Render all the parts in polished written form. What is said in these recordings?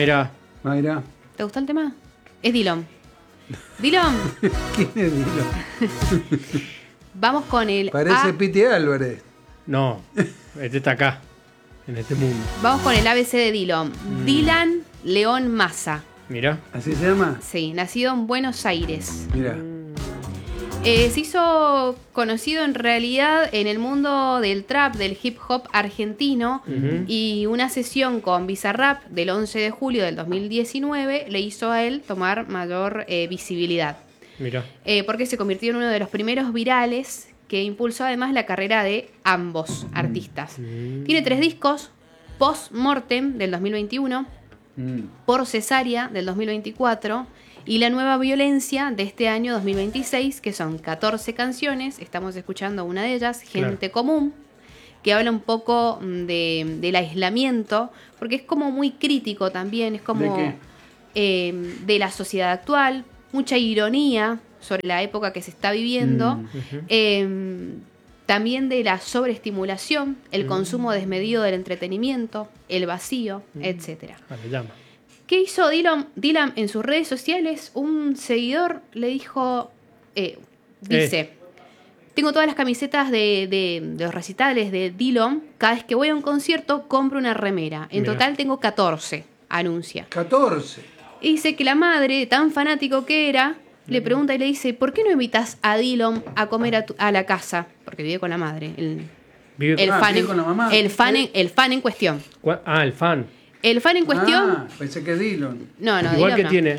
Mayra. Mayra. ¿Te gustó el tema? Es Dillom. Dillom. ¿Quién es Dillom? Vamos con el Parece Piti Álvarez. No, este está acá, en este mundo. Vamos con el ABC de Dillom. Dylan León Massa. Mira. ¿Así se llama? Sí, nacido en Buenos Aires. Mira. Se hizo conocido en realidad en el mundo del trap, del hip hop argentino, y una sesión con Bizarrap del 11 de julio del 2019 le hizo a él tomar mayor visibilidad. Mira. Porque se convirtió en uno de los primeros virales que impulsó además la carrera de ambos artistas. Tiene 3 discos: Post Mortem del 2021, Por Cesárea del 2024 y La Nueva Violencia de este año 2026, que son 14 canciones. Estamos escuchando una de ellas, Gente Común, que habla un poco del aislamiento, porque es como muy crítico también, es como de la sociedad actual, mucha ironía sobre la época que se está viviendo, también de la sobreestimulación, el consumo desmedido del entretenimiento, el vacío, etcétera. Vale, llama. ¿Qué hizo Dylan en sus redes sociales? Un seguidor le dijo, dice, tengo todas las camisetas de los recitales de Dylan, cada vez que voy a un concierto compro una remera. En total tengo 14, anuncia. 14. Y dice que la madre, tan fanático que era, le pregunta y le dice, ¿por qué no invitas a Dylan a comer a la casa? Porque vive con la madre. Vive con la mamá. El fan en cuestión. El fan. El fan en cuestión... pensé que Dylan. No, Igual Dylan que no. tiene.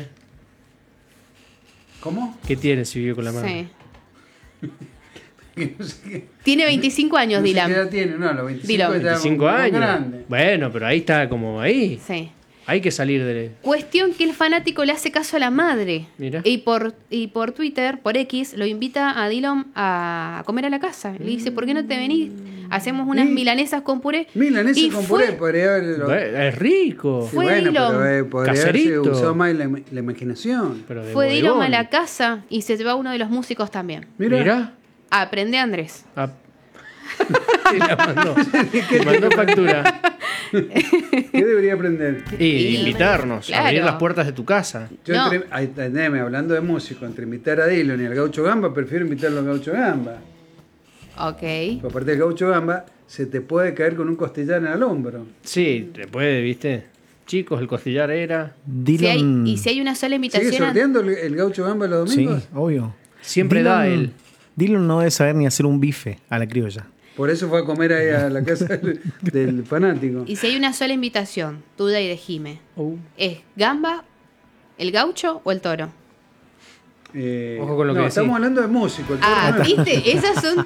¿Cómo? ¿Qué tiene si vive con la madre? Sí. Tiene 25 años, Dylan. ¿Qué edad tiene? No, los 25 Dylan. 25 años. Grande. Bueno, pero ahí está como ahí. Sí. Hay que salir de... Cuestión que el fanático le hace caso a la madre. Mira. Y por Twitter, por X, lo invita a Dylan a comer a la casa. Le dice, ¿por qué no te venís? Hacemos unas milanesas con puré. Milanesas Y con fue- puré, podría haberlo. Es rico. Sí, fue bueno, Dylan. pero podría haberse Caserito. usado más la imaginación. Pero de Fue Dylan bodegón. a la casa y se llevó a uno de los músicos también. Mira. Aprende, Andrés. Y la mandó. Le mandó factura. ¿Qué debería aprender? Y invitarnos, Claro. abrir las puertas de tu casa. Yo No. hablando de músico, entre invitar a Dylan y al Gaucho Gamba, prefiero invitarlo al Gaucho Gamba. Ok. Porque aparte del Gaucho Gamba, se te puede caer con un costillar en el hombro. Sí, te puede, ¿viste? Chicos, el costillar era... Dylan. Si hay una sola ¿Sigue invitación... sorteando el Gaucho Gamba los Sí, domingos? obvio. Siempre da él. Dylan no debe saber ni hacer un bife a la criolla. Por eso fue a comer ahí a la casa del fanático. Y si hay una sola invitación, tuya y de Jime, ¿es Gamba, el Gaucho o el Toro? Ojo con lo que decís. estamos hablando de músico. el Toro no. ¿Viste? Esas son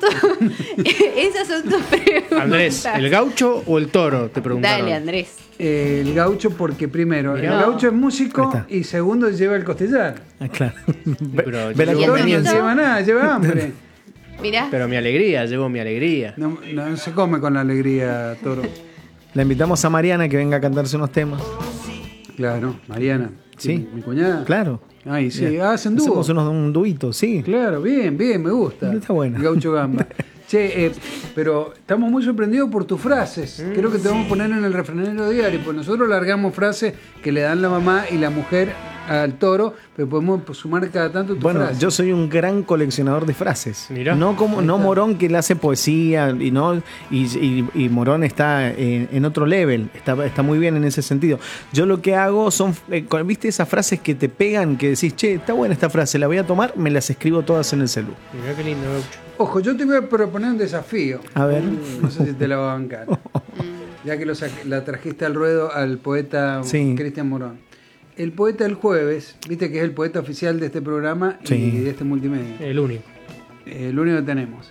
tus preguntas. Andrés, ¿el gaucho o el toro? Te preguntaron. Dale, Andrés. El Gaucho porque primero, Mirá. el Gaucho es Ahí músico está. y segundo lleva el costillar. Ah, claro. pero Ve la El ¿Y el Toro no conveniencia. lleva nada, lleva hambre. Mirá. Pero mi alegría, llevo mi alegría. No se come con la alegría, Toro. La invitamos a Mariana que venga a cantarse unos temas. Claro, Mariana. Sí. Mi cuñada. Claro. Ay, sí, Bien. hacen dúo. Hacemos un duito, sí. Claro, bien, me gusta. Está bueno. El Gaucho Gamba. Che, pero estamos muy sorprendidos por tus frases. Creo que te vamos a poner en el refranero diario, pues nosotros largamos frases que le dan la mamá y la mujer al Toro, pero podemos sumar cada tanto tus Bueno, frases. yo soy un gran coleccionador de frases. Mirá. No Morón, que le hace poesía y Morón está en otro level. Está muy bien en ese sentido. Yo lo que hago son, ¿viste esas frases que te pegan? Que decís, che, está buena esta frase, la voy a tomar, me las escribo todas en el celu. Mirá qué lindo gaucho. Ojo, yo te voy a proponer un desafío. A ver. No sé si te la va a bancar. Ya que la trajiste al ruedo al poeta Sí. Cristian Morón. El poeta del jueves, viste que es el poeta oficial de este programa Sí. y de este multimedia. El único. El único que tenemos.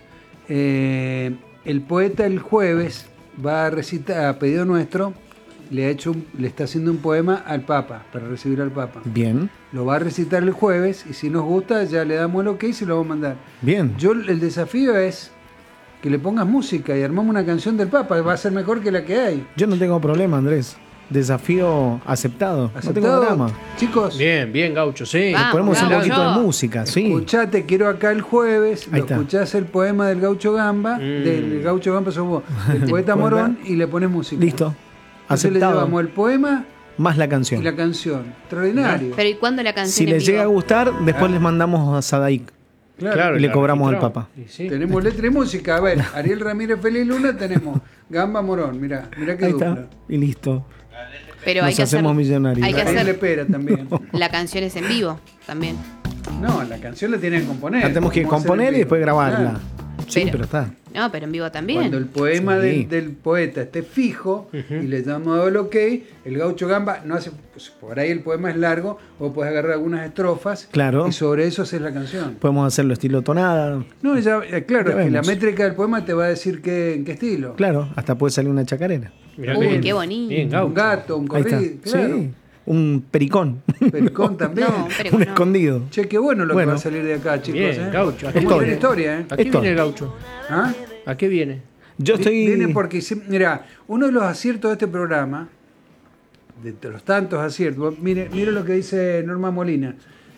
El poeta el jueves va a recitar, a pedido nuestro, le está haciendo un poema al Papa, para recibir al Papa. Bien, Lo va a recitar el jueves y si nos gusta ya le damos el ok y se lo vamos a mandar. bien. El desafío es que le pongas música y armamos una canción del Papa, va a ser mejor que la que hay. Yo no tengo problema, Andrés. Desafío aceptado. No tengo ¿Aceptado? drama. Chicos, Bien, gaucho, sí. Vamos, Ponemos un Gaucho. poquito de música, sí. escuchate, quiero acá el jueves, Ahí lo está. escuchás el poema del Gaucho Gamba, del Gaucho Gamba sos vos, del poeta Morón y le pones música. Listo. Entonces le Aceptado. llevamos el poema más la y canción. la canción. Extraordinario. Pero ¿y cuándo la canción Si en les vivo? llega a gustar, después les mandamos a Sadaik. Claro. Y le la cobramos al registró. Papa. Y sí. Tenemos letra y música. A ver, Ariel Ramírez Feliz Luna, tenemos Gamba Morón. Mirá qué Ahí dupla. está. Y listo. Pero Nos hay que hacer, hacemos millonarios. hay que Ariel hacer Lepera también. la canción es en vivo también. No, la canción la tienen que componer. La tenemos que ¿Cómo hacer componer en y vivo? después grabarla. Claro. Sí, Pero- pero está. No, pero en vivo también. Cuando el poema Sí. del poeta esté fijo y le damos el ok, el gaucho Gamba no hace. Pues, por ahí el poema es largo, o puedes agarrar algunas estrofas Claro. y sobre eso hacer la canción. Podemos hacerlo estilo tonada. No, claro, Ya es que la vemos. métrica del poema te va a decir en qué estilo. Claro, hasta puede salir una chacarera. Mirá Uy, bien. qué bonito. Bien, Un gaucho. gato, un Ahí está. corrido, claro. Sí. Un pericón. Pericón también. No, pero Un no. escondido. Che, qué bueno lo Bueno. que va a salir de acá, chicos. Bien, gaucho. Vamos a Historia. hacer historia, ¿eh? ¿A qué Esto. viene el gaucho? ¿Ah? ¿A qué viene? Yo estoy. Viene porque, mira, uno de los aciertos de este programa, de los tantos aciertos, mire lo que dice Norma Molina.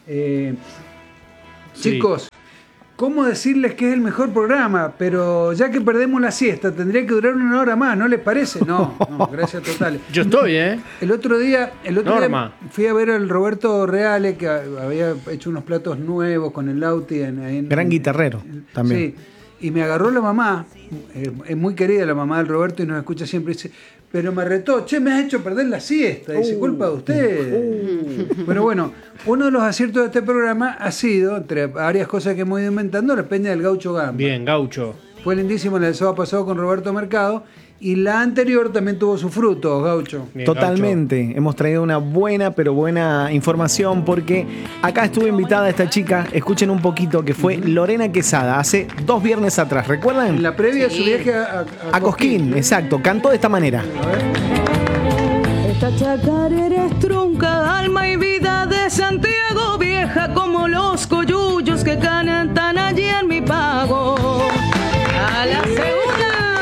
Sí. Chicos, ¿cómo decirles que es el mejor programa? Pero ya que perdemos la siesta, tendría que durar 1 hora más, ¿no les parece? No, gracias totales. Yo estoy, ¿eh? El otro día Norma. fui a ver al Roberto Reale, que había hecho unos platos nuevos con el Lauti. Gran guitarrero también. Sí, y me agarró la mamá, es muy querida la mamá del Roberto y nos escucha siempre, y dice, pero me retó, che, me has hecho perder la siesta, dice, culpa de usted. Pero bueno, uno de los aciertos de este programa ha sido, entre varias cosas que hemos ido inventando, la peña del Gaucho Gamba. Bien, gaucho. Fue lindísimo la del sábado pasado con Roberto Mercado, y la anterior también tuvo sus frutos, Gaucho. Bien, Totalmente. Hemos traído una buena, pero buena información porque acá estuvo invitada esta chica, escuchen un poquito, que fue Lorena Quesada, hace 2 viernes atrás. ¿Recuerdan? En la previa de su Sí. viaje A Cosquín, exacto. Cantó de esta manera. A ver. Esta chacarera es trunca, alma y vida de Santiago, vieja como los coyullos que cantan allí en mi pago. A la segunda.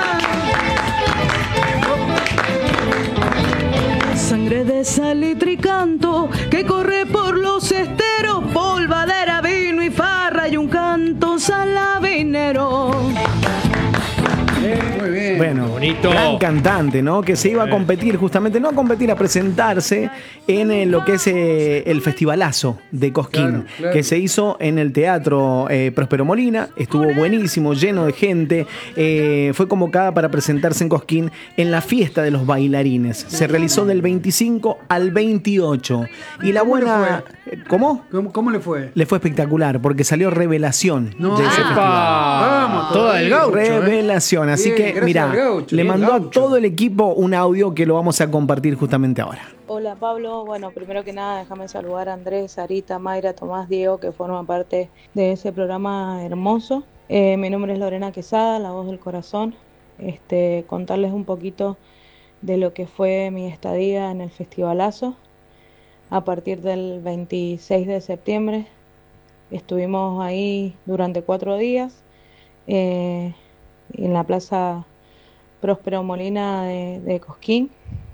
Sangre de salitre y canto que corre por los esteros, polvadera, vino y farra y un canto salavinero. Muy bien. Bueno, Bonito. gran cantante, ¿no? Que se iba a competir, justamente, no a competir, a presentarse en lo que es el festivalazo de Cosquín, Claro, claro. que se hizo en el Teatro Próspero Molina. Estuvo buenísimo, lleno de gente. Fue convocada para presentarse en Cosquín en la fiesta de los bailarines. Se realizó del 25 al 28. Y la ¿Cómo le buena... ¿Cómo? ¿Cómo le fue? Le fue espectacular, porque salió revelación No. de ese festival. Vamos, Toda el gaucho. Revelación. Así Bien, que, gracias mira, al gaucho, le bien, mandó a gaucho. todo el equipo un audio que lo vamos a compartir justamente ahora. Hola Pablo, bueno, primero que nada déjame saludar a Andrés, Sarita, Mayra, Tomás, Diego, que forman parte de ese programa hermoso. Mi nombre es Lorena Quesada, la voz del corazón. Contarles un poquito de lo que fue mi estadía en el festivalazo. A partir del 26 de septiembre estuvimos ahí durante 4 días en la Plaza Próspero Molina de Cosquín.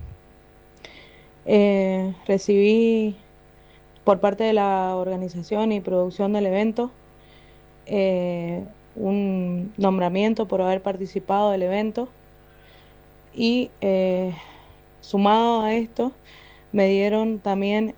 Recibí por parte de la organización y producción del evento un nombramiento por haber participado del evento y sumado a esto me dieron también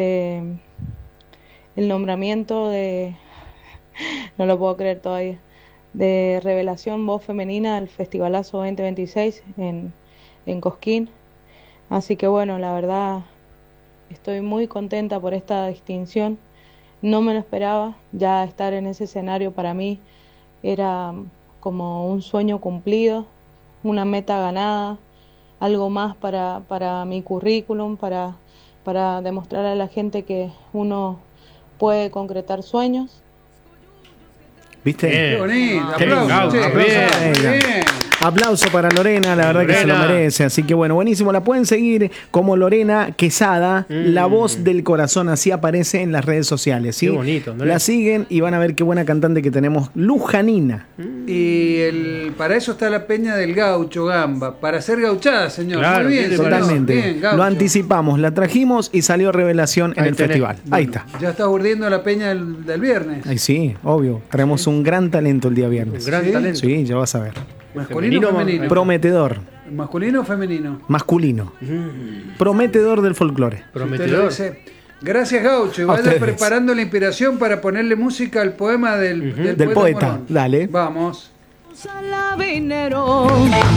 el nombramiento de, no lo puedo creer todavía, de Revelación Voz Femenina del Festivalazo 2026 en Cosquín. Así que bueno, la verdad estoy muy contenta por esta distinción. No me lo esperaba, ya estar en ese escenario para mí era como un sueño cumplido, una meta ganada, algo más para mi currículum, para demostrar a la gente que uno puede concretar sueños. ¿Viste? Bien. Qué bonito. Qué bien, Aplausos, gaucho, che. bien. Muy bien. Aplauso para Lorena, la verdad que se lo Lorena. merece. Así que bueno, buenísimo. La pueden seguir como Lorena Quesada, la voz del corazón. Así aparece en las redes sociales. ¿sí? Qué bonito, Andrés. La siguen y van a ver qué buena cantante que tenemos, Lujanina. Y para eso está la peña del gaucho Gamba, para ser gauchada, señor. Claro, Muy bien, ¿qué te señor. parece? Totalmente. Bien, gaucho. Lo anticipamos, la trajimos y salió revelación en Ahí el tenés. festival. Ahí está. Ya está urdiendo la peña del viernes. Ahí sí, obvio. Traemos un gran talento el día viernes. Un gran ¿Sí? talento. Sí, ya vas a ver. Masculino o Femenino, femenino. Prometedor. ¿Masculino o femenino? Masculino. Prometedor del folclore. Usted lo Prometedor. dice. Gracias, Gaucho. Y A vaya ustedes. preparando la inspiración para ponerle música al poema del poeta. Morón. Dale. Vamos. Saladinero.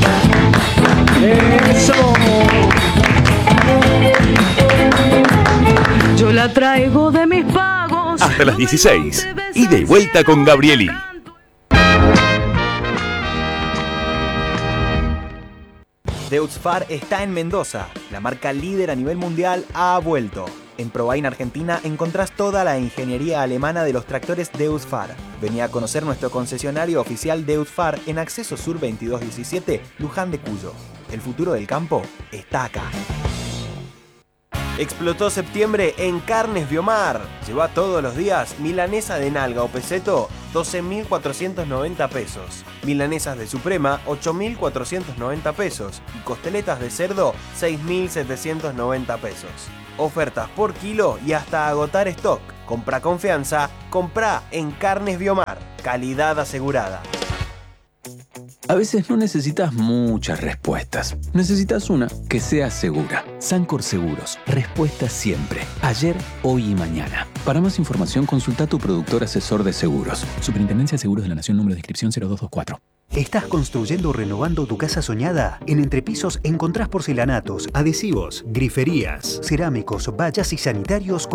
Eso. Yo la traigo de mis pagos. Hasta las 16. Ida y vuelta con Gabrieli. Deutz-Fahr está en Mendoza. La marca líder a nivel mundial ha vuelto. En Probain Argentina encontrás toda la ingeniería alemana de los tractores Deutz-Fahr. Vení a conocer nuestro concesionario oficial Deutz-Fahr en Acceso Sur 2217, Luján de Cuyo. El futuro del campo está acá. Explotó septiembre en Carnes Biomar. Lleva todos los días milanesa de nalga o peseto, 12.490 pesos. Milanesas de suprema, 8.490 pesos. Y costeletas de cerdo, 6.790 pesos. Ofertas por kilo y hasta agotar stock. Compra confianza, compra en Carnes Biomar. Calidad asegurada. A veces no necesitas muchas respuestas. Necesitas una que sea segura. Sancor Seguros. Respuesta siempre. Ayer, hoy y mañana. Para más información, consulta a tu productor asesor de seguros. Superintendencia de Seguros de la Nación, número de inscripción 0224. ¿Estás construyendo o renovando tu casa soñada? En Entrepisos encontrás porcelanatos, adhesivos, griferías, cerámicos, vallas y sanitarios con